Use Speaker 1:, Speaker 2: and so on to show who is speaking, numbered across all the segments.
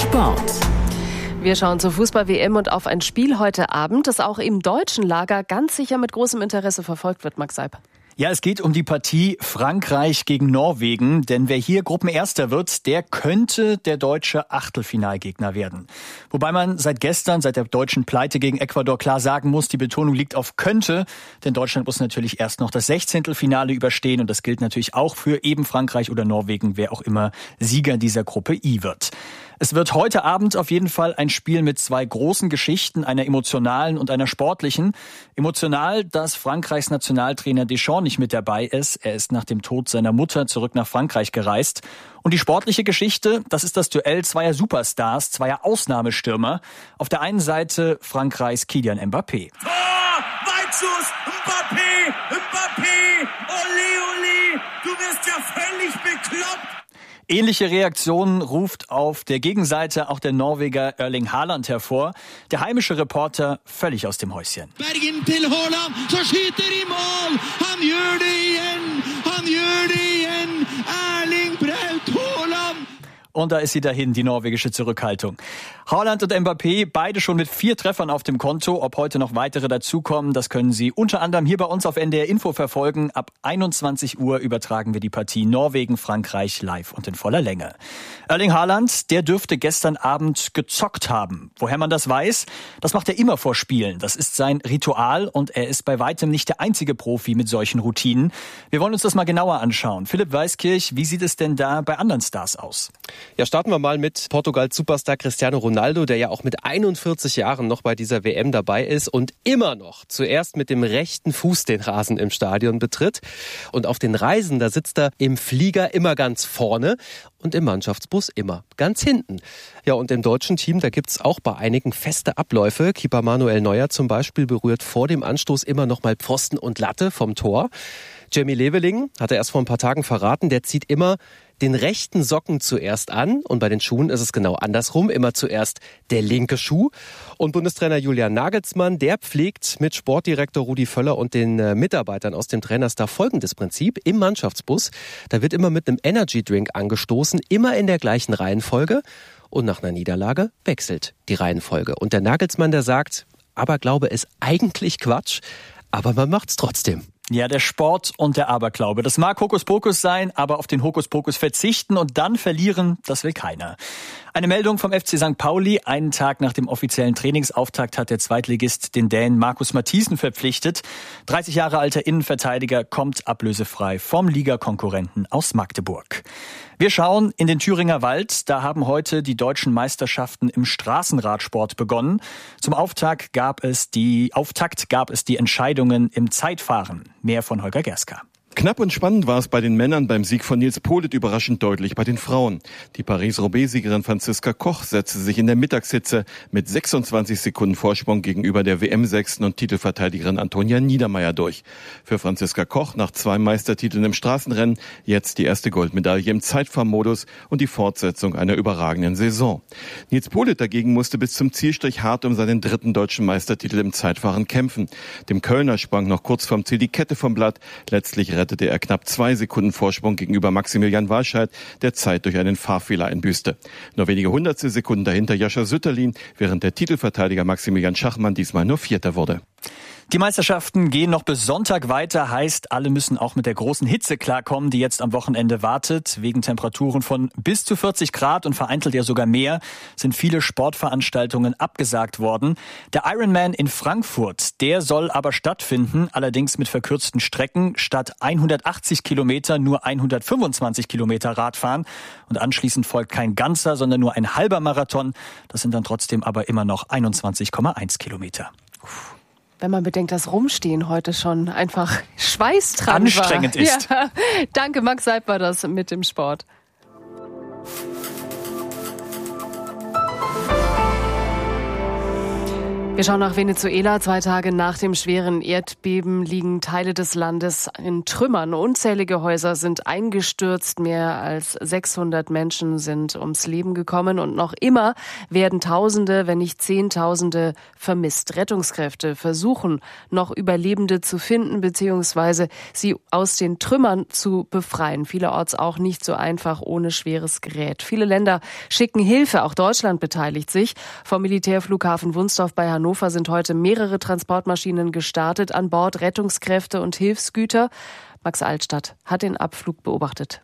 Speaker 1: Sport.
Speaker 2: Wir schauen zur Fußball-WM und auf ein Spiel heute Abend, das auch im deutschen Lager ganz sicher mit großem Interesse verfolgt wird, Max Seib.
Speaker 3: Ja, es geht um die Partie Frankreich gegen Norwegen, denn wer hier Gruppenerster wird, der könnte der deutsche Achtelfinalgegner werden. Wobei man seit gestern, seit der deutschen Pleite gegen Ecuador klar sagen muss, die Betonung liegt auf könnte, denn Deutschland muss natürlich erst noch das 16. Finale überstehen und das gilt natürlich auch für eben Frankreich oder Norwegen, wer auch immer Sieger dieser Gruppe I wird. Es wird heute Abend auf jeden Fall ein Spiel mit zwei großen Geschichten, einer emotionalen und einer sportlichen. Emotional, dass Frankreichs Nationaltrainer Deschamps nicht mit dabei ist. Er ist nach dem Tod seiner Mutter zurück nach Frankreich gereist. Und die sportliche Geschichte, das ist das Duell zweier Superstars, zweier Ausnahmestürmer. Auf der einen Seite Frankreichs Kylian Mbappé.
Speaker 4: Tor! Weitschuss! Mbappé! Ole! Du wirst ja völlig bekloppt!
Speaker 3: Ähnliche Reaktionen ruft auf der Gegenseite auch der Norweger Erling Haaland hervor. Der heimische Reporter völlig aus dem Häuschen.
Speaker 5: Bergen til Haaland, så skyter i mål! Han gjør det igjen! Erling Braut Haaland!
Speaker 3: Und da ist sie dahin, die norwegische Zurückhaltung. Haaland und Mbappé, beide schon mit 4 Treffern auf dem Konto. Ob heute noch weitere dazukommen, das können Sie unter anderem hier bei uns auf NDR Info verfolgen. Ab 21 Uhr übertragen wir die Partie Norwegen-Frankreich live und in voller Länge. Erling Haaland, der dürfte gestern Abend gezockt haben. Woher man das weiß? Das macht er immer vor Spielen. Das ist sein Ritual und er ist bei weitem nicht der einzige Profi mit solchen Routinen. Wir wollen uns das mal genauer anschauen. Philipp Weiskirch, wie sieht es denn da bei anderen Stars aus?
Speaker 6: Ja, starten wir mal mit Portugals Superstar Cristiano Ronaldo, der ja auch mit 41 Jahren noch bei dieser WM dabei ist und immer noch zuerst mit dem rechten Fuß den Rasen im Stadion betritt. Und auf den Reisen, da sitzt er im Flieger immer ganz vorne und im Mannschaftsbus immer ganz hinten. Ja, und im deutschen Team, da gibt's auch bei einigen feste Abläufe. Keeper Manuel Neuer zum Beispiel berührt vor dem Anstoß immer noch mal Pfosten und Latte vom Tor. Jamie Leveling, hat er erst vor ein paar Tagen verraten, der zieht immer den rechten Socken zuerst an und bei den Schuhen ist es genau andersrum, immer zuerst der linke Schuh. Und Bundestrainer Julian Nagelsmann, der pflegt mit Sportdirektor Rudi Völler und den Mitarbeitern aus dem Trainerstab folgendes Prinzip. Im Mannschaftsbus, da wird immer mit einem Energy-Drink angestoßen, immer in der gleichen Reihenfolge und nach einer Niederlage wechselt die Reihenfolge. Und der Nagelsmann, der sagt, Aberglaube ist eigentlich Quatsch, aber man macht's trotzdem.
Speaker 3: Ja, der Sport und der Aberglaube. Das mag Hokuspokus sein, aber auf den Hokuspokus verzichten und dann verlieren, das will keiner. Eine Meldung vom FC St. Pauli. Einen Tag nach dem offiziellen Trainingsauftakt hat der Zweitligist den Dänen Markus Matthiesen verpflichtet. 30 Jahre alter Innenverteidiger kommt ablösefrei vom Ligakonkurrenten aus Magdeburg. Wir schauen in den Thüringer Wald. Da haben heute die deutschen Meisterschaften im Straßenradsport begonnen. Zum Auftakt gab es die Entscheidungen im Zeitfahren. Mehr von Holger Gerska.
Speaker 7: Knapp und spannend war es bei den Männern, beim Sieg von Nils Politt überraschend deutlich bei den Frauen. Die Paris-Roubaix-Siegerin Franziska Koch setzte sich in der Mittagshitze mit 26 Sekunden Vorsprung gegenüber der WM-Sechsten und Titelverteidigerin Antonia Niedermeyer durch. Für Franziska Koch nach 2 Meistertiteln im Straßenrennen jetzt die erste Goldmedaille im Zeitfahrmodus und die Fortsetzung einer überragenden Saison. Nils Politt dagegen musste bis zum Zielstrich hart um seinen 3. deutschen Meistertitel im Zeitfahren kämpfen. Dem Kölner sprang noch kurz vorm Ziel die Kette vom Blatt. Letztlich rettete er knapp 2 Sekunden Vorsprung gegenüber Maximilian Walscheid, der Zeit durch einen Fahrfehler einbüßte. Nur wenige Hundertstel Sekunden dahinter Jascha Sütterlin, während der Titelverteidiger Maximilian Schachmann diesmal nur Vierter wurde.
Speaker 3: Die Meisterschaften gehen noch bis Sonntag weiter, heißt, alle müssen auch mit der großen Hitze klarkommen, die jetzt am Wochenende wartet. Wegen Temperaturen von bis zu 40 Grad und vereinzelt ja sogar mehr sind viele Sportveranstaltungen abgesagt worden. Der Ironman in Frankfurt, der soll aber stattfinden, allerdings mit verkürzten Strecken. Statt 180 Kilometer nur 125 Kilometer Radfahren. Und anschließend folgt kein ganzer, sondern nur ein halber Marathon. Das sind dann trotzdem aber immer noch 21,1 Kilometer.
Speaker 2: Wenn man bedenkt, dass Rumstehen heute schon einfach schweißtreibend
Speaker 3: anstrengend ist.
Speaker 2: Ja, danke, Max Seib war das mit dem Sport. Wir schauen nach Venezuela. 2 Tage nach dem schweren Erdbeben liegen Teile des Landes in Trümmern. Unzählige Häuser sind eingestürzt. Mehr als 600 Menschen sind ums Leben gekommen. Und noch immer werden Tausende, wenn nicht Zehntausende vermisst. Rettungskräfte versuchen, noch Überlebende zu finden bzw. sie aus den Trümmern zu befreien. Vielerorts auch nicht so einfach ohne schweres Gerät. Viele Länder schicken Hilfe. Auch Deutschland beteiligt sich. Vom Militärflughafen Wunstorf bei Hannover sind heute mehrere Transportmaschinen gestartet. An Bord Rettungskräfte und Hilfsgüter. Max Altstadt hat den Abflug beobachtet.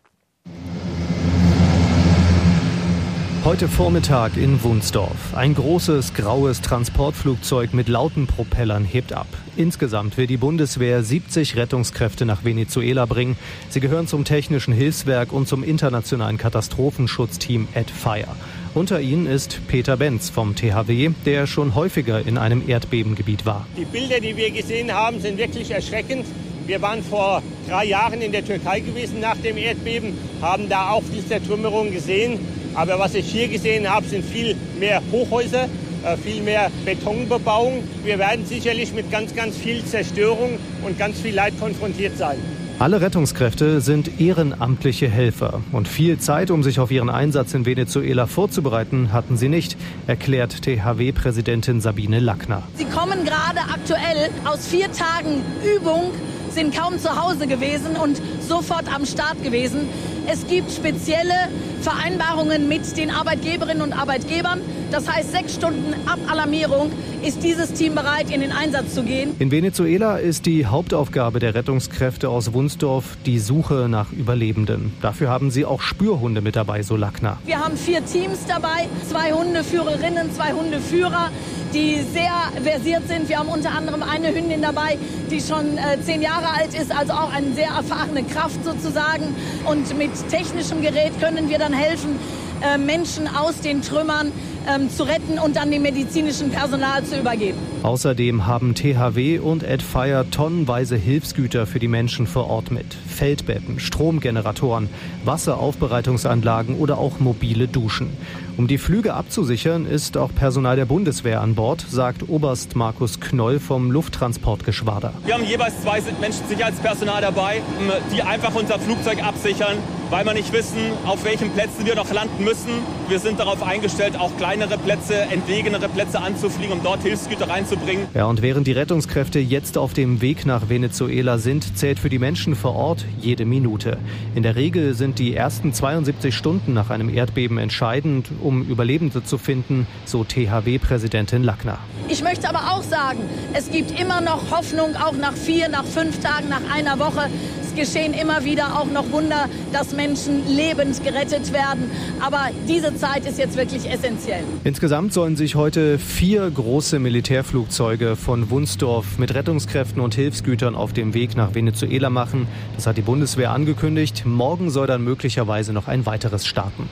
Speaker 1: Heute Vormittag in Wunstorf. Ein großes, graues Transportflugzeug mit lauten Propellern hebt ab. Insgesamt will die Bundeswehr 70 Rettungskräfte nach Venezuela bringen. Sie gehören zum Technischen Hilfswerk und zum internationalen Katastrophenschutzteam AdFire. Unter ihnen ist Peter Benz vom THW, der schon häufiger in einem Erdbebengebiet war.
Speaker 8: Die Bilder, die wir gesehen haben, sind wirklich erschreckend. Wir waren vor 3 Jahren in der Türkei gewesen nach dem Erdbeben, haben da auch diese Zertrümmerung gesehen. Aber was ich hier gesehen habe, sind viel mehr Hochhäuser, viel mehr Betonbebauung. Wir werden sicherlich mit ganz, ganz viel Zerstörung und ganz viel Leid konfrontiert sein.
Speaker 1: Alle Rettungskräfte sind ehrenamtliche Helfer. Und viel Zeit, um sich auf ihren Einsatz in Venezuela vorzubereiten, hatten sie nicht, erklärt THW-Präsidentin Sabine Lackner.
Speaker 9: Sie kommen gerade aktuell aus 4 Tagen Übung, sind kaum zu Hause gewesen und sofort am Start gewesen. Es gibt spezielle Vereinbarungen mit den Arbeitgeberinnen und Arbeitgebern. Das heißt, 6 Stunden ab Alarmierung ist dieses Team bereit, in den Einsatz zu gehen.
Speaker 1: In Venezuela ist die Hauptaufgabe der Rettungskräfte aus Wunstorf die Suche nach Überlebenden. Dafür haben sie auch Spürhunde mit dabei, so Lackner.
Speaker 9: Wir haben 4 Teams dabei, 2 Hundeführerinnen, 2 Hundeführer, die sehr versiert sind. Wir haben unter anderem eine Hündin dabei, die schon 10 Jahre alt ist, also auch eine sehr erfahrene Kraft sozusagen. Und mit technischem Gerät können wir dann helfen, Menschen aus den Trümmern zu retten und dann dem medizinischen Personal zu übergeben.
Speaker 1: Außerdem haben THW und AdFire tonnenweise Hilfsgüter für die Menschen vor Ort mit. Feldbetten, Stromgeneratoren, Wasseraufbereitungsanlagen oder auch mobile Duschen. Um die Flüge abzusichern, ist auch Personal der Bundeswehr an Bord, sagt Oberst Markus Knoll vom Lufttransportgeschwader.
Speaker 10: Wir haben jeweils 2 Menschensicherheitspersonal dabei, die einfach unser Flugzeug absichern, weil wir nicht wissen, auf welchen Plätzen wir noch landen müssen. Wir sind darauf eingestellt, auch kleinere Plätze, entlegenere Plätze anzufliegen, um dort Hilfsgüter reinzubringen.
Speaker 1: Ja, und während die Rettungskräfte jetzt auf dem Weg nach Venezuela sind, zählt für die Menschen vor Ort jede Minute. In der Regel sind die ersten 72 Stunden nach einem Erdbeben entscheidend, um Überlebende zu finden, so THW-Präsidentin Lackner.
Speaker 9: Ich möchte aber auch sagen, es gibt immer noch Hoffnung, auch nach 4, nach 5 Tagen, nach einer Woche. Es geschehen immer wieder auch noch Wunder, dass Menschen lebend gerettet werden. Aber diese Zeit ist jetzt wirklich essentiell.
Speaker 1: Insgesamt sollen sich heute 4 große Militärflugzeuge von Wunstorf mit Rettungskräften und Hilfsgütern auf dem Weg nach Venezuela machen. Das hat die Bundeswehr angekündigt. Morgen soll dann möglicherweise noch ein weiteres starten.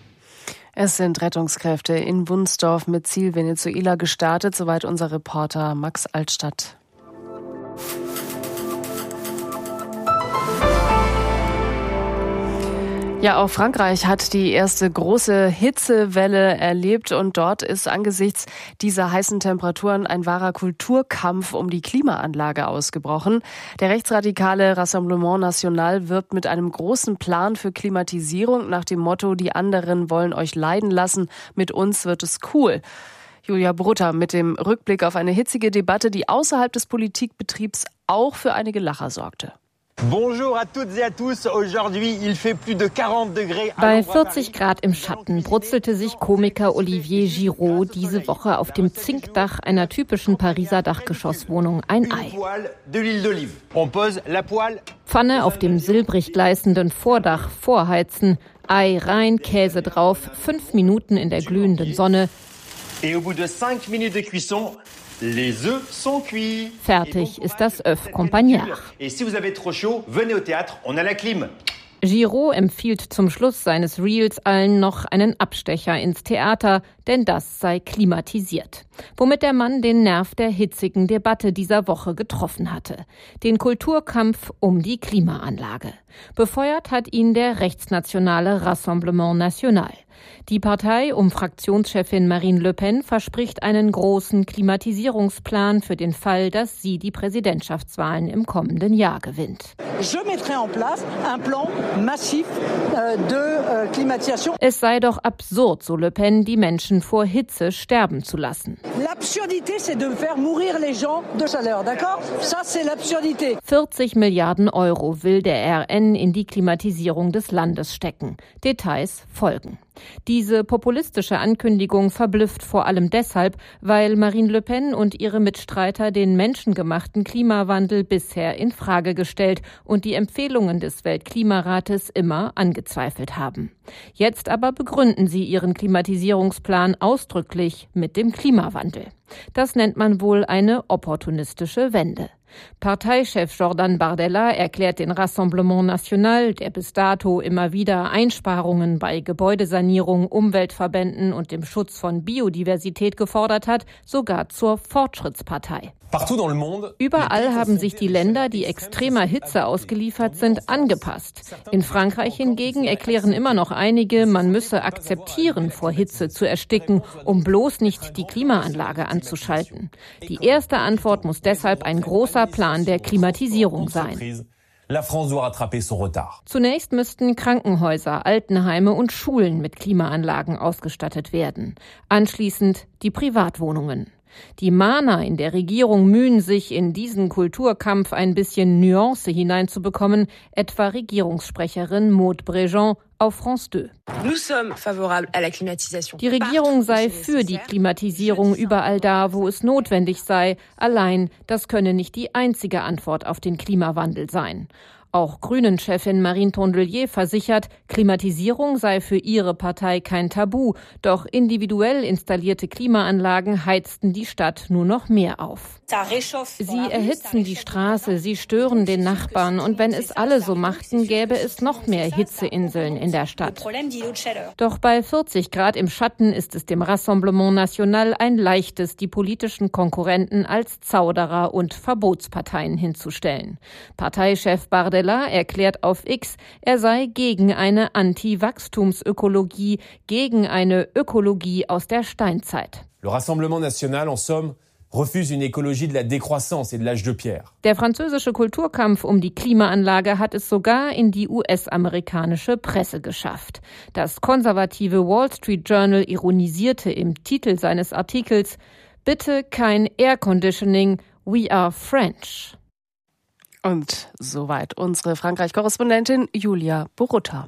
Speaker 2: Es sind Rettungskräfte in Wunstorf mit Ziel Venezuela gestartet, soweit unser Reporter Max Altstadt. Ja, auch Frankreich hat die erste große Hitzewelle erlebt und dort ist angesichts dieser heißen Temperaturen ein wahrer Kulturkampf um die Klimaanlage ausgebrochen. Der rechtsradikale Rassemblement National wirbt mit einem großen Plan für Klimatisierung nach dem Motto, die anderen wollen euch leiden lassen, mit uns wird es cool. Julia Brutta mit dem Rückblick auf eine hitzige Debatte, die außerhalb des Politikbetriebs auch für einige Lacher sorgte.
Speaker 11: Bei 40 Grad im Schatten brutzelte sich Komiker Olivier Giraud diese Woche auf dem Zinkdach einer typischen Pariser Dachgeschosswohnung ein Ei. Pfanne auf dem silbrig gleißenden Vordach vorheizen, Ei rein, Käse drauf, 5 Minuten in der glühenden Sonne. Fertig ist das Œuf Campagnard. Giraud empfiehlt zum Schluss seines Reels allen noch einen Abstecher ins Theater, denn das sei klimatisiert. Womit der Mann den Nerv der hitzigen Debatte dieser Woche getroffen hatte. Den Kulturkampf um die Klimaanlage. Befeuert hat ihn der rechtsnationale Rassemblement National. Die Partei um Fraktionschefin Marine Le Pen verspricht einen großen Klimatisierungsplan für den Fall, dass sie die Präsidentschaftswahlen im kommenden Jahr gewinnt. Es sei doch absurd, so Le Pen, die Menschen vor Hitze sterben zu lassen. 40 Milliarden Euro will der RN in die Klimatisierung des Landes stecken. Details folgen. Diese populistische Ankündigung verblüfft vor allem deshalb, weil Marine Le Pen und ihre Mitstreiter den menschengemachten Klimawandel bisher in Frage gestellt und die Empfehlungen des Weltklimarates immer angezweifelt haben. Jetzt aber begründen sie ihren Klimatisierungsplan ausdrücklich mit dem Klimawandel. Das nennt man wohl eine opportunistische Wende. Parteichef Jordan Bardella erklärt den Rassemblement National, der bis dato immer wieder Einsparungen bei Gebäudesanierung, Umweltverbänden und dem Schutz von Biodiversität gefordert hat, sogar zur Fortschrittspartei. Überall haben sich die Länder, die extremer Hitze ausgeliefert sind, angepasst. In Frankreich hingegen erklären immer noch einige, man müsse akzeptieren, vor Hitze zu ersticken, um bloß nicht die Klimaanlage anzuschalten. Die erste Antwort muss deshalb ein großer Plan der Klimatisierung sein. Zunächst müssten Krankenhäuser, Altenheime und Schulen mit Klimaanlagen ausgestattet werden. Anschließend die Privatwohnungen. Die Mahner in der Regierung mühen sich, in diesen Kulturkampf ein bisschen Nuance hineinzubekommen, etwa Regierungssprecherin Maud Brejean auf France 2. Die Regierung sei für die Klimatisierung überall da, wo es notwendig sei. Allein, das könne nicht die einzige Antwort auf den Klimawandel sein. Auch Grünen-Chefin Marine Tondelier versichert, Klimatisierung sei für ihre Partei kein Tabu. Doch individuell installierte Klimaanlagen heizten die Stadt nur noch mehr auf. Sie erhitzen die Straße, sie stören den Nachbarn. Und wenn es alle so machten, gäbe es noch mehr Hitzeinseln in der Stadt. Doch bei 40 Grad im Schatten ist es dem Rassemblement National ein leichtes, die politischen Konkurrenten als Zauderer und Verbotsparteien hinzustellen. Parteichef Bardella erklärt auf X, er sei gegen eine Anti-Wachstumsökologie, gegen eine Ökologie aus der Steinzeit.
Speaker 12: Le Rassemblement National, en somme, refuse une écologie de la décroissance et de l'âge de pierre.
Speaker 11: Der französische Kulturkampf um die Klimaanlage hat es sogar in die US-amerikanische Presse geschafft. Das konservative Wall Street Journal ironisierte im Titel seines Artikels: Bitte kein Air Conditioning, we are French.
Speaker 2: Und soweit unsere Frankreich-Korrespondentin Julia Borutta.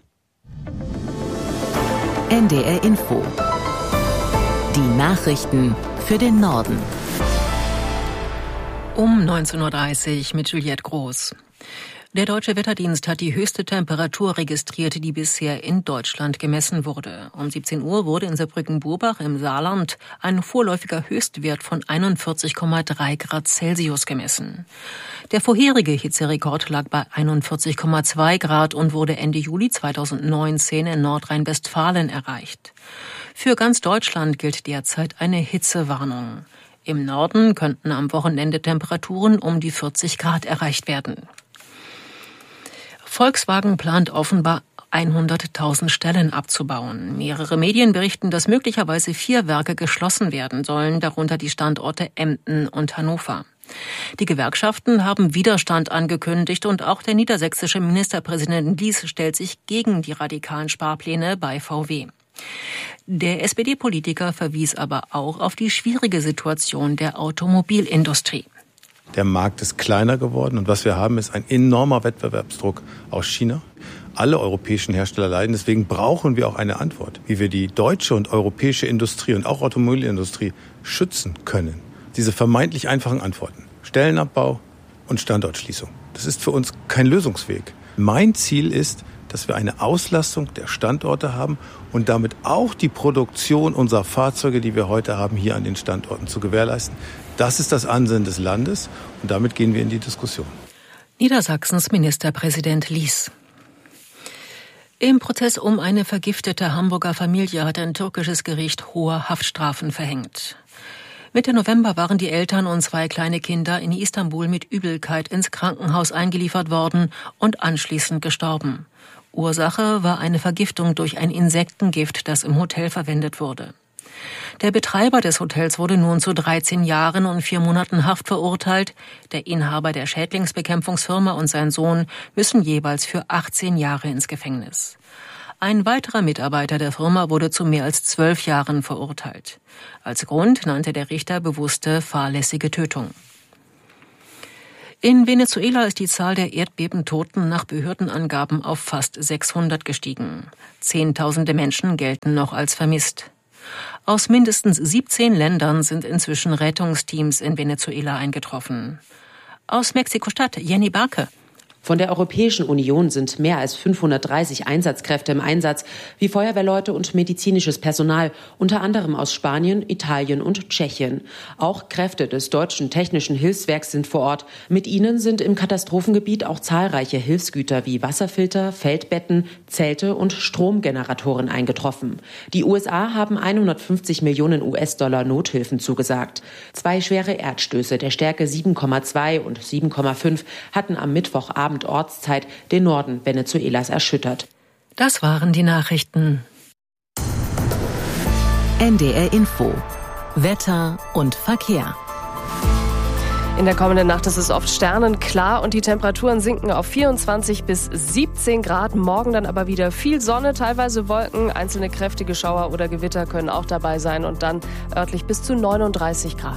Speaker 13: NDR Info. Die Nachrichten für den Norden.
Speaker 14: Um 19.30 Uhr mit Juliette Groß. Der Deutsche Wetterdienst hat die höchste Temperatur registriert, die bisher in Deutschland gemessen wurde. Um 17 Uhr wurde in Saarbrücken-Burbach im Saarland ein vorläufiger Höchstwert von 41,3 Grad Celsius gemessen. Der vorherige Hitzerekord lag bei 41,2 Grad und wurde Ende Juli 2019 in Nordrhein-Westfalen erreicht. Für ganz Deutschland gilt derzeit eine Hitzewarnung. Im Norden könnten am Wochenende Temperaturen um die 40 Grad erreicht werden. Volkswagen plant offenbar 100.000 Stellen abzubauen. Mehrere Medien berichten, dass möglicherweise 4 Werke geschlossen werden sollen, darunter die Standorte Emden und Hannover. Die Gewerkschaften haben Widerstand angekündigt und auch der niedersächsische Ministerpräsident Lies stellt sich gegen die radikalen Sparpläne bei VW. Der SPD-Politiker verwies aber auch auf die schwierige Situation der Automobilindustrie.
Speaker 15: Der Markt ist kleiner geworden und was wir haben, ist ein enormer Wettbewerbsdruck aus China. Alle europäischen Hersteller leiden, deswegen brauchen wir auch eine Antwort, wie wir die deutsche und europäische Industrie und auch Automobilindustrie schützen können. Diese vermeintlich einfachen Antworten: Stellenabbau und Standortschließung. Das ist für uns kein Lösungsweg. Mein Ziel ist, dass wir eine Auslastung der Standorte haben und damit auch die Produktion unserer Fahrzeuge, die wir heute haben, hier an den Standorten zu gewährleisten. Das ist das Ansinnen des Landes und damit gehen wir in die Diskussion.
Speaker 14: Niedersachsens Ministerpräsident Lies. Im Prozess um eine vergiftete Hamburger Familie hat ein türkisches Gericht hohe Haftstrafen verhängt. Mitte November waren die Eltern und 2 kleine Kinder in Istanbul mit Übelkeit ins Krankenhaus eingeliefert worden und anschließend gestorben. Ursache war eine Vergiftung durch ein Insektengift, das im Hotel verwendet wurde. Der Betreiber des Hotels wurde nun zu 13 Jahren und 4 Monaten Haft verurteilt. Der Inhaber der Schädlingsbekämpfungsfirma und sein Sohn müssen jeweils für 18 Jahre ins Gefängnis. Ein weiterer Mitarbeiter der Firma wurde zu mehr als 12 Jahren verurteilt. Als Grund nannte der Richter bewusste fahrlässige Tötung. In Venezuela ist die Zahl der Erdbebentoten nach Behördenangaben auf fast 600 gestiegen. Zehntausende Menschen gelten noch als vermisst. Aus mindestens 17 Ländern sind inzwischen Rettungsteams in Venezuela eingetroffen. Aus Mexiko-Stadt, Jenny Barke.
Speaker 16: Von der Europäischen Union sind mehr als 530 Einsatzkräfte im Einsatz, wie Feuerwehrleute und medizinisches Personal, unter anderem aus Spanien, Italien und Tschechien. Auch Kräfte des Deutschen Technischen Hilfswerks sind vor Ort. Mit ihnen sind im Katastrophengebiet auch zahlreiche Hilfsgüter wie Wasserfilter, Feldbetten, Zelte und Stromgeneratoren eingetroffen. Die USA haben 150 Millionen US-Dollar Nothilfen zugesagt. 2 schwere Erdstöße der Stärke 7,2 und 7,5 hatten am Mittwochabend Ortszeit den Norden Venezuelas erschüttert.
Speaker 14: Das waren die Nachrichten.
Speaker 13: NDR Info. Wetter und Verkehr.
Speaker 2: In der kommenden Nacht ist es oft sternenklar und die Temperaturen sinken auf 24 bis 17 Grad. Morgen dann aber wieder viel Sonne, teilweise Wolken, einzelne kräftige Schauer oder Gewitter können auch dabei sein und dann örtlich bis zu 39 Grad.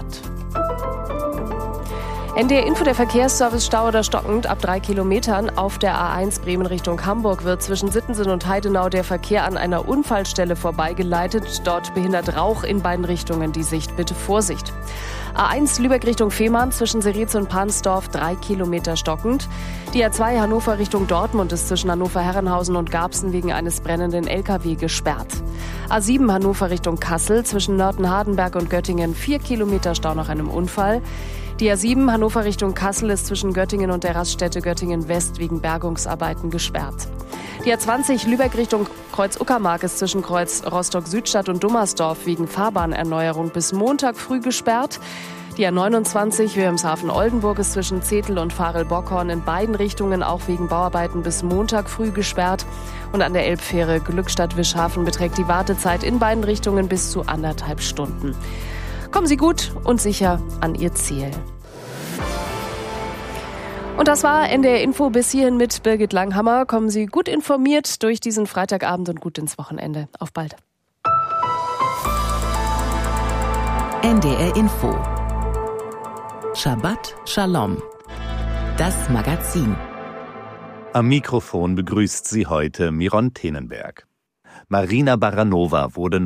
Speaker 2: NDR Info, der Verkehrsservice Stau oder stockend ab 3 Kilometern. Auf der A1 Bremen Richtung Hamburg wird zwischen Sittensen und Heidenau der Verkehr an einer Unfallstelle vorbeigeleitet. Dort behindert Rauch in beiden Richtungen die Sicht. Bitte Vorsicht. A1 Lübeck Richtung Fehmarn zwischen Seriez und Pansdorf 3 Kilometer stockend. Die A2 Hannover Richtung Dortmund ist zwischen Hannover-Herrenhausen und Garbsen wegen eines brennenden LKW gesperrt. A7 Hannover Richtung Kassel zwischen Nörten-Hardenberg und Göttingen 4 Kilometer Stau nach einem Unfall. Die A7 Hannover Richtung Kassel ist zwischen Göttingen und der Raststätte Göttingen West wegen Bergungsarbeiten gesperrt. Die A20 Lübeck Richtung Kreuz Uckermark ist zwischen Kreuz Rostock-Südstadt und Dummersdorf wegen Fahrbahnerneuerung bis Montag früh gesperrt. Die A29 Wilhelmshaven-Oldenburg ist zwischen Zetel und Farel-Bockhorn in beiden Richtungen auch wegen Bauarbeiten bis Montag früh gesperrt. Und an der Elbfähre Glückstadt-Wischhafen beträgt die Wartezeit in beiden Richtungen bis zu 1,5 Stunden. Kommen Sie gut und sicher an Ihr Ziel. Und das war NDR Info bis hierhin mit Birgit Langhammer. Kommen Sie gut informiert durch diesen Freitagabend und gut ins Wochenende. Auf bald.
Speaker 13: NDR Info. Shabbat Shalom. Das Magazin.
Speaker 17: Am Mikrofon begrüßt Sie heute Miron Tenenberg. Marina Baranova wurde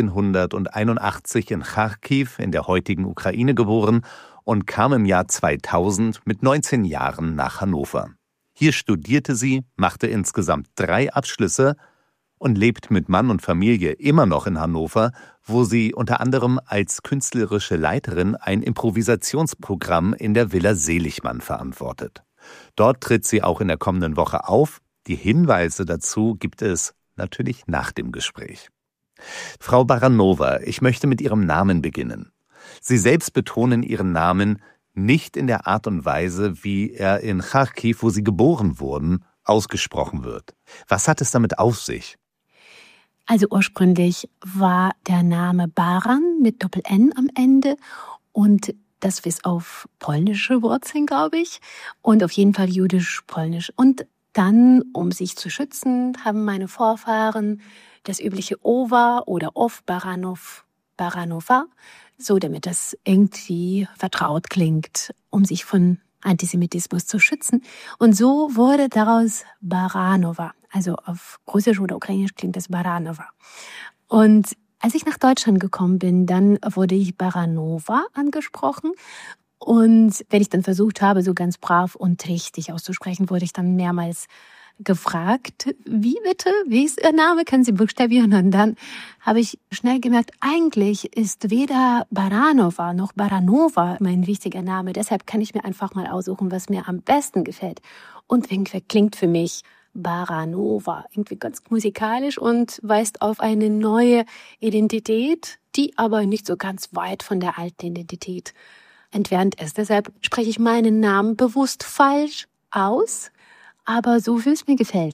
Speaker 17: 1981 in Charkiw in der heutigen Ukraine geboren und kam im Jahr 2000 mit 19 Jahren nach Hannover. Hier studierte sie, machte insgesamt 3 Abschlüsse und lebt mit Mann und Familie immer noch in Hannover, wo sie unter anderem als künstlerische Leiterin ein Improvisationsprogramm in der Villa Seligmann verantwortet. Dort tritt sie auch in der kommenden Woche auf. Die Hinweise dazu gibt es natürlich nach dem Gespräch. Frau Baranova, ich möchte mit Ihrem Namen beginnen. Sie selbst betonen Ihren Namen nicht in der Art und Weise, wie er in Charkiw, wo Sie geboren wurden, ausgesprochen wird. Was hat es damit auf sich?
Speaker 18: Also ursprünglich war der Name Baran mit Doppel-N am Ende und das ist auf polnische Wurzeln, glaube ich, und auf jeden Fall jüdisch-polnisch. Und dann, um sich zu schützen, haben meine Vorfahren das übliche Ova oder Ov Baranova, so damit das irgendwie vertraut klingt, um sich von Antisemitismus zu schützen. Und so wurde daraus Baranova. Also auf Russisch oder Ukrainisch klingt das Baranova. Und als ich nach Deutschland gekommen bin, dann wurde ich Baranova angesprochen. Und wenn ich dann versucht habe, so ganz brav und richtig auszusprechen, wurde ich dann mehrmals gefragt, wie bitte, wie ist Ihr Name, können Sie buchstabieren? Und dann habe ich schnell gemerkt, eigentlich ist weder Baranova noch Baranova mein wichtiger Name. Deshalb kann ich mir einfach mal aussuchen, was mir am besten gefällt. Und irgendwie klingt für mich Baranova irgendwie ganz musikalisch und weist auf eine neue Identität, die aber nicht so ganz weit von der alten Identität entfernt ist. Deshalb spreche ich meinen Namen bewusst falsch aus, aber so wie es mir gefällt.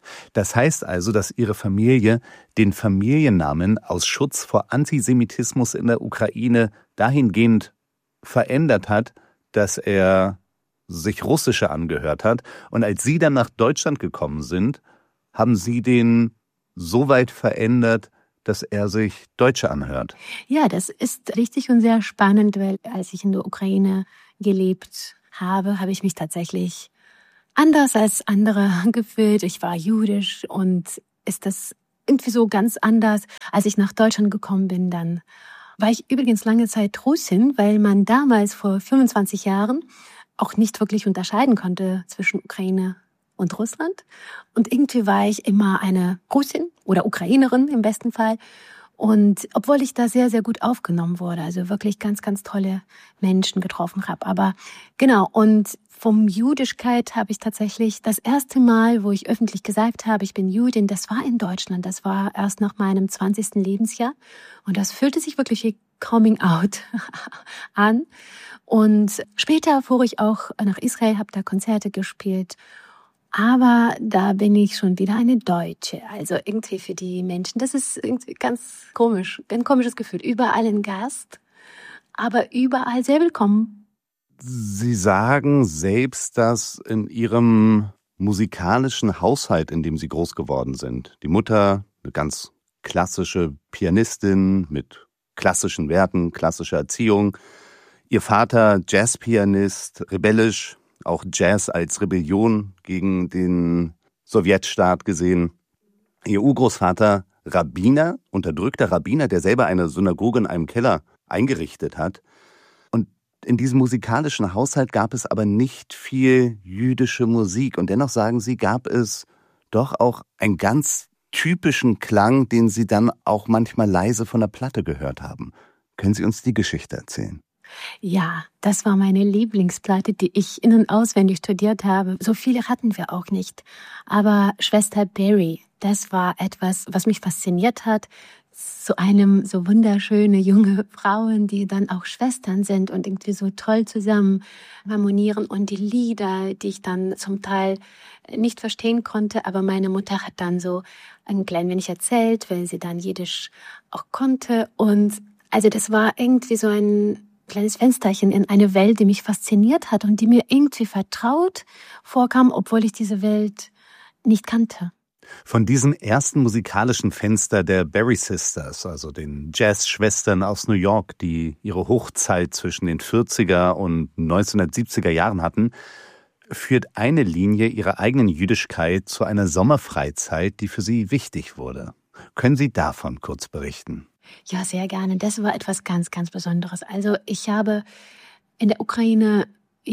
Speaker 17: Das heißt also, dass Ihre Familie den Familiennamen aus Schutz vor Antisemitismus in der Ukraine dahingehend verändert hat, dass er sich russischer angehört hat. Und als Sie dann nach Deutschland gekommen sind, haben Sie den so weit verändert, dass er sich deutscher anhört.
Speaker 18: Ja, das ist richtig und sehr spannend, weil als ich in der Ukraine gelebt habe, habe ich mich tatsächlich anders als andere gefühlt. Ich war jüdisch und ist das irgendwie so ganz anders. Als ich nach Deutschland gekommen bin, dann war ich übrigens lange Zeit Russin, weil man damals vor 25 Jahren auch nicht wirklich unterscheiden konnte zwischen Ukraine und Russland. Und irgendwie war ich immer eine Russin oder Ukrainerin im besten Fall. Und obwohl ich da sehr, sehr gut aufgenommen wurde, also wirklich ganz, ganz tolle Menschen getroffen habe. Aber genau, und vom Jüdischkeit habe ich tatsächlich das erste Mal, wo ich öffentlich gesagt habe, ich bin Jüdin, das war in Deutschland. Das war erst nach meinem 20. Lebensjahr. Und das fühlte sich wirklich wie Coming Out an. Und später fuhr ich auch nach Israel, habe da Konzerte gespielt. Aber da bin ich schon wieder eine Deutsche. Also irgendwie für die Menschen, das ist irgendwie ganz komisch, ein komisches Gefühl. Überall ein Gast, aber überall sehr willkommen.
Speaker 17: Sie sagen selbst, dass in Ihrem musikalischen Haushalt, in dem Sie groß geworden sind, die Mutter eine ganz klassische Pianistin mit klassischen Werten, klassischer Erziehung, Ihr Vater Jazzpianist, rebellisch, auch Jazz als Rebellion gegen den Sowjetstaat gesehen. Ihr Urgroßvater Rabbiner, unterdrückter Rabbiner, der selber eine Synagoge in einem Keller eingerichtet hat. Und in diesem musikalischen Haushalt gab es aber nicht viel jüdische Musik. Und dennoch, sagen Sie, gab es doch auch einen ganz typischen Klang, den Sie dann auch manchmal leise von der Platte gehört haben. Können Sie uns die Geschichte erzählen?
Speaker 18: Ja, das war meine Lieblingsplatte, die ich in- und auswendig studiert habe. So viele hatten wir auch nicht. Aber Schwester Barry, das war etwas, was mich fasziniert hat. So wunderschöne junge Frauen, die dann auch Schwestern sind und irgendwie so toll zusammen harmonieren. Und die Lieder, die ich dann zum Teil nicht verstehen konnte, aber meine Mutter hat dann so ein klein wenig erzählt, weil sie dann Jiddisch auch konnte. Und also das war irgendwie so ein kleines Fensterchen in eine Welt, die mich fasziniert hat und die mir irgendwie vertraut vorkam, obwohl ich diese Welt nicht kannte.
Speaker 17: Von diesem ersten musikalischen Fenster der Barry Sisters, also den Jazz-Schwestern aus New York, die ihre Hochzeit zwischen den 40er und 1970er Jahren hatten, führt eine Linie ihrer eigenen Jüdischkeit zu einer Sommerfreizeit, die für sie wichtig wurde. Können Sie davon kurz berichten?
Speaker 18: Ja, sehr gerne. Das war etwas ganz, ganz Besonderes. Also ich habe in der Ukraine,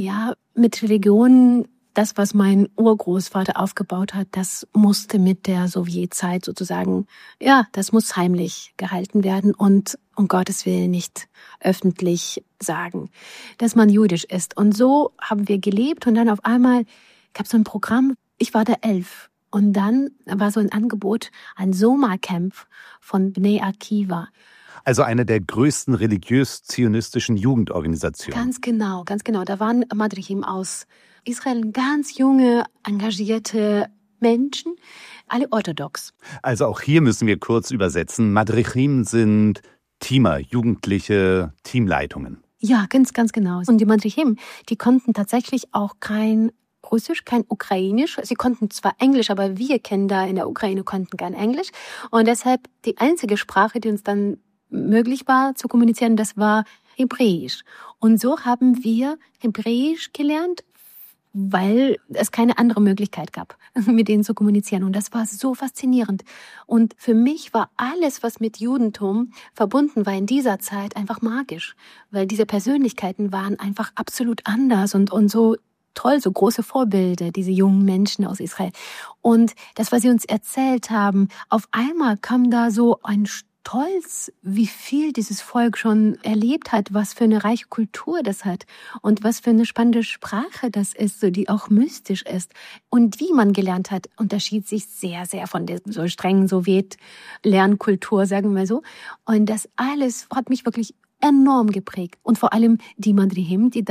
Speaker 18: mit Religion, das, was mein Urgroßvater aufgebaut hat, das musste mit der Sowjetzeit sozusagen, das muss heimlich gehalten werden und um Gottes Willen nicht öffentlich sagen, dass man jüdisch ist. Und so haben wir gelebt und dann auf einmal gab es so ein Programm, ich war da 11. Und dann war so ein Angebot, ein Sommercamp von Bnei Akiva.
Speaker 17: Also eine der größten religiös-zionistischen Jugendorganisationen.
Speaker 18: Ganz genau. Da waren Madrichim aus Israel, ganz junge, engagierte Menschen, alle orthodox.
Speaker 17: Also auch hier müssen wir kurz übersetzen. Madrichim sind Teamer, jugendliche Teamleitungen.
Speaker 18: Ja, ganz genau. Und die Madrichim, die konnten tatsächlich auch kein Russisch, kein Ukrainisch. Sie konnten zwar Englisch, aber wir Kinder in der Ukraine konnten kein Englisch. Und deshalb die einzige Sprache, die uns dann möglich war zu kommunizieren, das war Hebräisch. Und so haben wir Hebräisch gelernt, weil es keine andere Möglichkeit gab, mit denen zu kommunizieren. Und das war so faszinierend. Und für mich war alles, was mit Judentum verbunden war in dieser Zeit, einfach magisch. Weil diese Persönlichkeiten waren einfach absolut anders und so toll, so große Vorbilder, diese jungen Menschen aus Israel. Und das, was sie uns erzählt haben, auf einmal kam da so ein Stolz, wie viel dieses Volk schon erlebt hat, was für eine reiche Kultur das hat und was für eine spannende Sprache das ist, so die auch mystisch ist. Und wie man gelernt hat, unterschied sich sehr, sehr von der so strengen Sowjet-Lernkultur, sagen wir so. Und das alles hat mich wirklich enorm geprägt. Und vor allem die Madrichim, die dann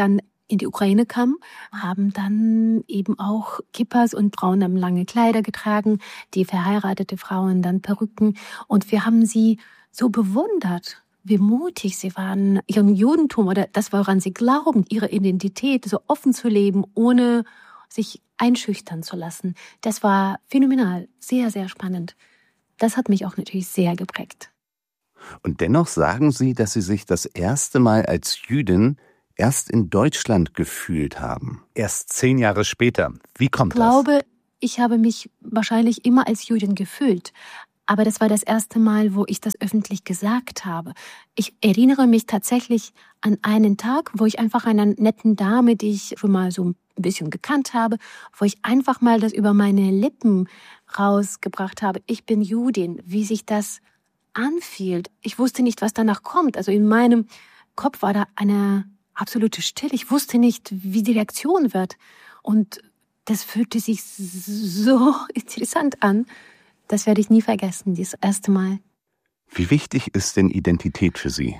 Speaker 18: in die Ukraine kamen, haben dann eben auch Kippas und Frauen haben lange Kleider getragen, die verheiratete Frauen dann Perücken. Und wir haben sie so bewundert, wie mutig sie waren, ihren Judentum oder das, woran sie glauben, ihre Identität so offen zu leben, ohne sich einschüchtern zu lassen. Das war phänomenal, sehr, sehr spannend. Das hat mich auch natürlich sehr geprägt.
Speaker 17: Und dennoch sagen Sie, dass Sie sich das erste Mal als Jüdin erst in Deutschland gefühlt haben. Erst 10 Jahre später. Wie kommt das?
Speaker 18: Ich glaube, ich habe mich wahrscheinlich immer als Jüdin gefühlt. Aber das war das erste Mal, wo ich das öffentlich gesagt habe. Ich erinnere mich tatsächlich an einen Tag, wo ich einfach einer netten Dame, die ich schon mal so ein bisschen gekannt habe, wo ich einfach mal das über meine Lippen rausgebracht habe. Ich bin Judin, wie sich das anfühlt. Ich wusste nicht, was danach kommt. Also in meinem Kopf war da eine absolute Stille. Ich wusste nicht, wie die Reaktion wird. Und das fühlte sich so interessant an. Das werde ich nie vergessen, das erste Mal.
Speaker 17: Wie wichtig ist denn Identität für Sie?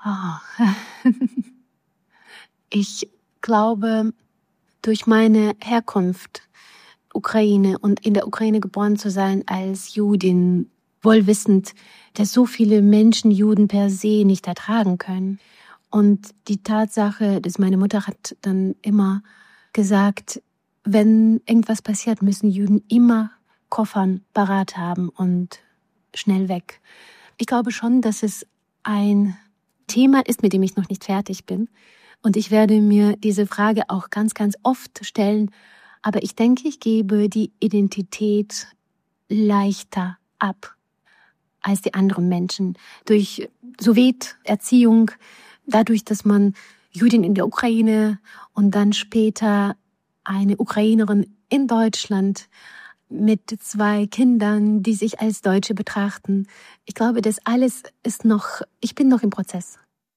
Speaker 18: Ich glaube, durch meine Herkunft, Ukraine und in der Ukraine geboren zu sein als Judin, wohl wissend, dass so viele Menschen Juden per se nicht ertragen können. Und die Tatsache, dass meine Mutter hat dann immer gesagt, wenn irgendwas passiert, müssen Juden immer Koffern parat haben und schnell weg. Ich glaube schon, dass es ein Thema ist, mit dem ich noch nicht fertig bin. Und ich werde mir diese Frage auch ganz, ganz oft stellen. Aber ich denke, ich gebe die Identität leichter ab als die anderen Menschen. Durch Sowjeterziehung, dadurch, dass man Jüdin in der Ukraine und dann später eine Ukrainerin in Deutschland mit 2 Kindern, die sich als Deutsche betrachten. Ich glaube, das alles ist noch, ich bin noch im Prozess.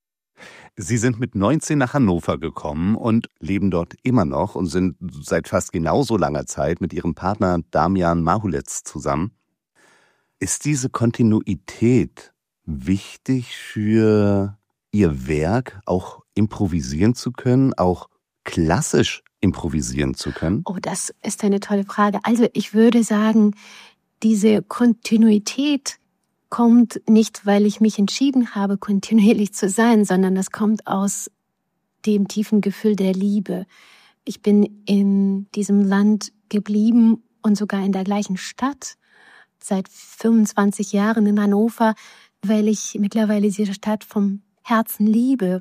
Speaker 17: Sie sind mit 19 nach Hannover gekommen und leben dort immer noch und sind seit fast genauso langer Zeit mit Ihrem Partner Damian Mahulets zusammen. Ist diese Kontinuität wichtig für Ihr Werk, auch improvisieren zu können, auch klassisch improvisieren zu können?
Speaker 18: Oh, das ist eine tolle Frage. Also ich würde sagen, diese Kontinuität kommt nicht, weil ich mich entschieden habe, kontinuierlich zu sein, sondern das kommt aus dem tiefen Gefühl der Liebe. Ich bin in diesem Land geblieben und sogar in der gleichen Stadt seit 25 Jahren in Hannover, weil ich mittlerweile diese Stadt vom Herzen liebe.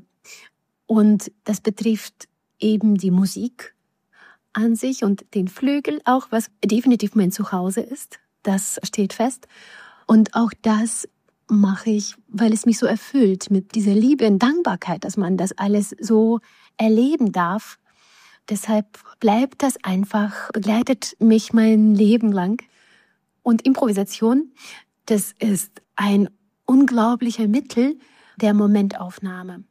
Speaker 18: Und das betrifft eben die Musik an sich und den Flügel auch, was definitiv mein Zuhause ist. Das steht fest. Und auch das mache ich, weil es mich so erfüllt mit dieser Liebe und Dankbarkeit, dass man das alles so erleben darf. Deshalb bleibt das einfach, begleitet mich mein Leben lang. Und Improvisation, das ist ein unglaublicher Mittel der Momentaufnahme.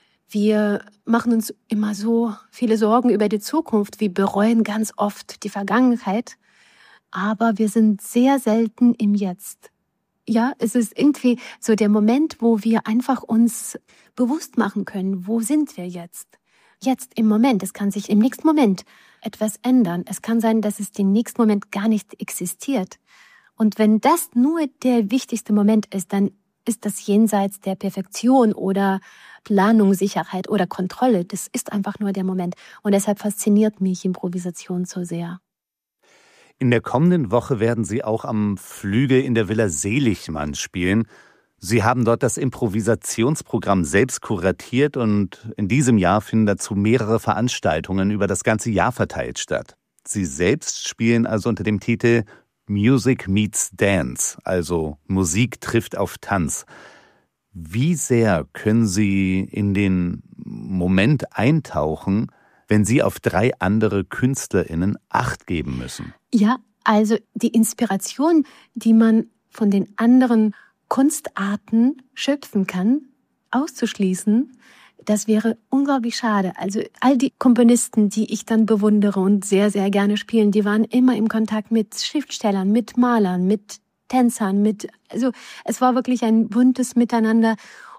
Speaker 18: Wir machen uns immer so viele Sorgen über die Zukunft. Wir bereuen ganz oft die Vergangenheit. Aber wir sind sehr selten im Jetzt. Ja, es ist irgendwie so der Moment, wo wir einfach uns bewusst machen können, wo sind wir jetzt? Jetzt im Moment. Es kann sich im nächsten Moment etwas ändern. Es kann sein, dass es den nächsten Moment gar nicht existiert. Und wenn das nur der wichtigste Moment ist, dann ist das jenseits der Perfektion oder Planung, Sicherheit oder Kontrolle. Das ist einfach nur der Moment. Und deshalb fasziniert mich Improvisation so sehr.
Speaker 17: In der kommenden Woche werden Sie auch am Flügel in der Villa Seligmann spielen. Sie haben dort das Improvisationsprogramm selbst kuratiert und in diesem Jahr finden dazu mehrere Veranstaltungen über das ganze Jahr verteilt statt. Sie selbst spielen also unter dem Titel Music Meets Dance, also Musik trifft auf Tanz. Wie sehr können Sie in den Moment eintauchen, wenn Sie auf 3 andere KünstlerInnen Acht geben müssen?
Speaker 18: Ja, also die Inspiration, die man von den anderen Kunstarten schöpfen kann, auszuschließen, das wäre unglaublich schade. Also all die Komponisten, die ich dann bewundere und sehr, sehr gerne spielen, die waren immer im Kontakt mit Schriftstellern, mit Malern, mit Tänzern, also es war wirklich ein buntes Miteinander.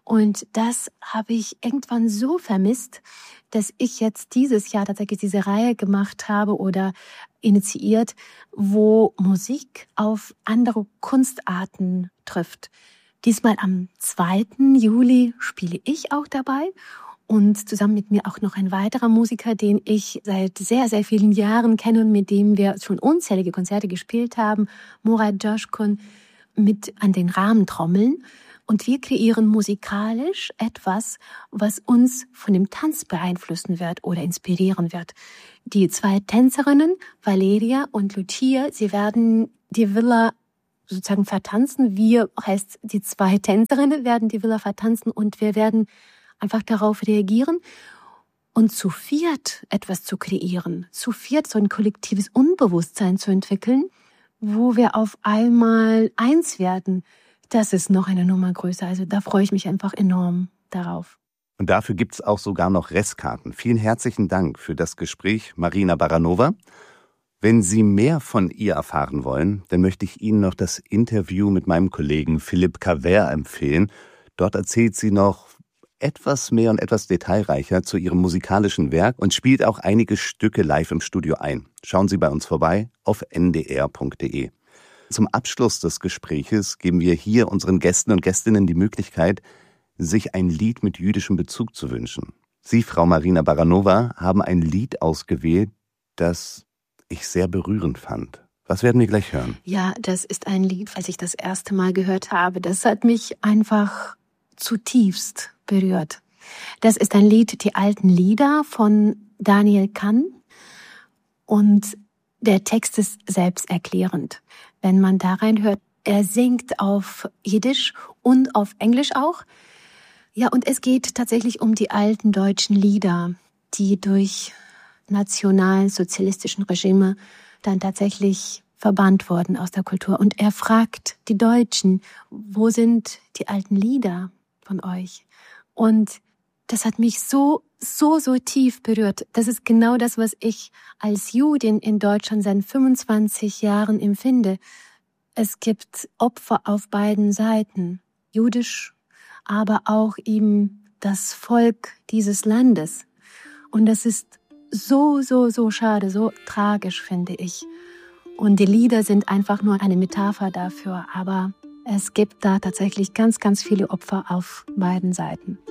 Speaker 18: Und das habe ich irgendwann so vermisst, dass ich jetzt dieses Jahr tatsächlich diese Reihe gemacht habe oder initiiert, wo Musik auf andere Kunstarten trifft. Diesmal am 2. Juli spiele ich auch dabei und zusammen mit mir auch noch ein weiterer Musiker, den ich seit sehr, sehr vielen Jahren kenne und mit dem wir schon unzählige Konzerte gespielt haben, Murat Coşkun, mit an den Rahmentrommeln. Und wir kreieren musikalisch etwas, was uns von dem Tanz beeinflussen wird oder inspirieren wird. Die 2 Tänzerinnen, Valeria und Lucia, sie werden die Villa sozusagen vertanzen. Wir, heißt die 2 Tänzerinnen, werden die Villa vertanzen und wir werden einfach darauf reagieren und zu viert etwas zu kreieren, zu viert so ein kollektives Unbewusstsein zu entwickeln, wo wir auf einmal eins werden. Das ist noch eine Nummer größer. Also da freue ich mich einfach enorm darauf.
Speaker 17: Und dafür gibt's auch sogar noch Restkarten. Vielen herzlichen Dank für das Gespräch, Marina Baranova. Wenn Sie mehr von ihr erfahren wollen, dann möchte ich Ihnen noch das Interview mit meinem Kollegen Philippe Cavert empfehlen. Dort erzählt sie noch etwas mehr und etwas detailreicher zu ihrem musikalischen Werk und spielt auch einige Stücke live im Studio ein. Schauen Sie bei uns vorbei auf ndr.de. Zum Abschluss des Gespräches geben wir hier unseren Gästen und Gästinnen die Möglichkeit, sich ein Lied mit jüdischem Bezug zu wünschen. Sie, Frau Marina Baranova, haben ein Lied ausgewählt, das ich sehr berührend fand. Was werden wir gleich hören?
Speaker 18: Ja, das ist ein Lied, als ich das erste Mal gehört habe. Das hat mich einfach zutiefst berührt. Das ist ein Lied, die alten Lieder von Daniel Kahn. Und der Text ist selbsterklärend. Wenn man da reinhört, er singt auf Jiddisch und auf Englisch auch. Ja, und es geht tatsächlich um die alten deutschen Lieder, die durch nationalsozialistischen Regime dann tatsächlich verbannt wurden aus der Kultur. Und er fragt die Deutschen, wo sind die alten Lieder von euch? Und das hat mich so tief berührt. Das ist genau das, was ich als Judin in Deutschland seit 25 Jahren empfinde. Es gibt Opfer auf beiden Seiten, jüdisch, aber auch eben das Volk dieses Landes. Und das ist so schade, so tragisch, finde ich. Und die Lieder sind einfach nur eine Metapher dafür, aber es gibt da tatsächlich ganz viele Opfer auf beiden Seiten.